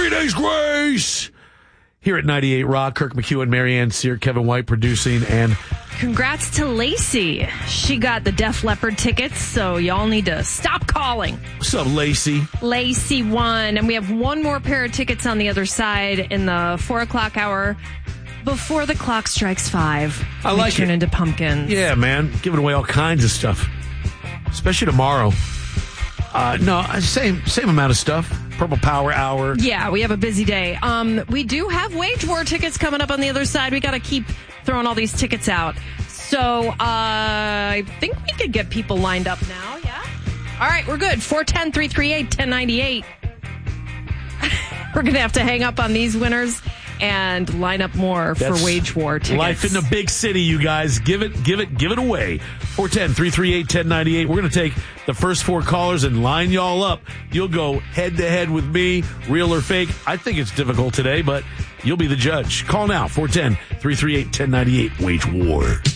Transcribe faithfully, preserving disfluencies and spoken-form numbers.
Three Days Grace. Here at ninety-eight Rock, Kirk McHugh and Marianne Sear, Kevin White producing, and congrats to Lacey. She got the Def Leppard tickets, so y'all need to stop calling. What's up, Lacey? Lacey won, and we have one more pair of tickets on the other side in the four o'clock hour before the clock strikes five. I like turn it. into pumpkins. Yeah, man. Giving away all kinds of stuff, especially tomorrow. Uh, no, same same amount of stuff. Purple Power Hour. Yeah, we have a busy day. Um, we do have Wage War tickets coming up on the other side. We got to keep throwing all these tickets out. So uh, I think we could get people lined up now. Yeah. All right, we're good. four one zero, three three eight, one zero nine eight. We're going to have to hang up on these winners and line up more That's for Wage War tickets. Life in the big city, you guys. Give it, give it, give it away. four one zero, three three eight, one zero nine eight. We're going to take the first four callers and line y'all up. You'll go head to head with me, real or fake. I think it's difficult today, but you'll be the judge. Call now, four one zero, three three eight, one zero nine eight. Wage War.